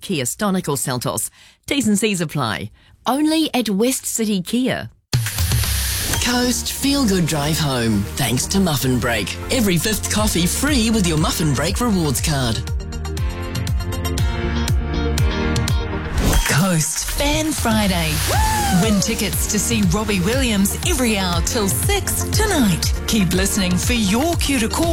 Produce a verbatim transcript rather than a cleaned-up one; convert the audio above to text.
Kia Stonic or Seltos. T's and C's apply. Only at West City Kia. Coast Feel Good Drive Home, thanks to Muffin Break. Every fifth coffee free with your Muffin Break rewards card. Coast Fan Friday. Woo! Win tickets to see Robbie Williams every hour till six tonight. Keep listening for your cue to call.